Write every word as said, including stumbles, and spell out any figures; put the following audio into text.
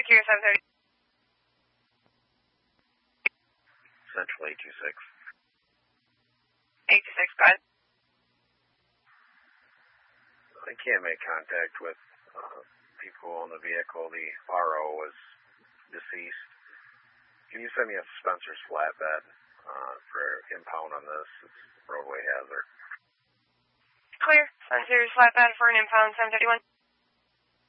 secure seven thirty. Central eight two six. eight two six, go ahead. I can't make contact with uh, people who own the vehicle. The R O was deceased. Can you send me a Spencer's flatbed uh, for impound on this? It's roadway hazard. Clear. Spencer's flatbed for an impound seven thirty-one.